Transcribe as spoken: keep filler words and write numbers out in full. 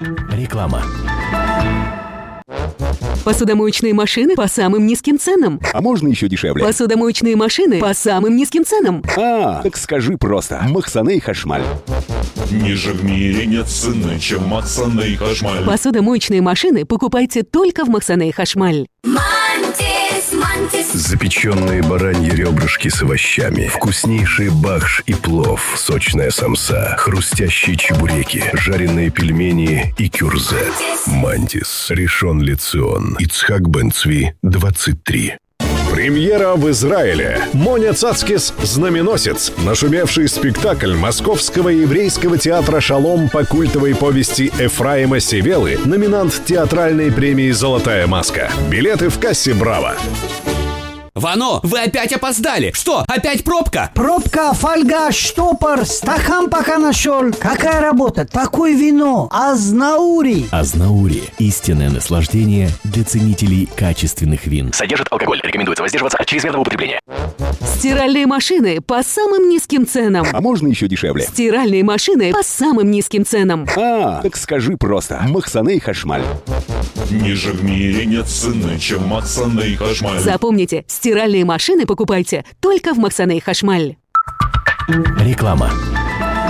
Реклама. Посудомоечные машины по самым низким ценам. А можно еще дешевле? Посудомоечные машины по самым низким ценам. А, так скажи просто. Махсаны Хашмаль. Ниже в мире нет цены, чем Махсаны Хашмаль. Посудомоечные машины покупайте только в Махсаны Хашмаль. Запеченные бараньи ребрышки с овощами, вкуснейший бахш и плов, сочная самса, хрустящие чебуреки, жареные пельмени и кюрзе. Мантис, Ришон Лецион, Ицхак бен Цви, двадцать три. Премьера в Израиле. Моня Цацкис «Знаменосец». Нашумевший спектакль Московского еврейского театра «Шалом» по культовой повести Эфраима Севелы, номинант театральной премии «Золотая маска». Билеты в кассе «Браво». Вано, вы опять опоздали! Что, опять пробка? Пробка, фольга, штопор, стакан пока нашел. Какая работа? Такое вино. Азнаури. Азнаури. Истинное наслаждение для ценителей качественных вин. Содержит алкоголь. Рекомендуется воздерживаться от чрезмерного употребления. Стиральные машины по самым низким ценам. А можно еще дешевле? Стиральные машины по самым низким ценам. А, так скажи просто. Махсаны Хашмаль. Ниже в мире нет цены, чем Махсаны Хашмаль. Запомните, стиральные машины покупайте только в Махсаны Хашмаль. Реклама.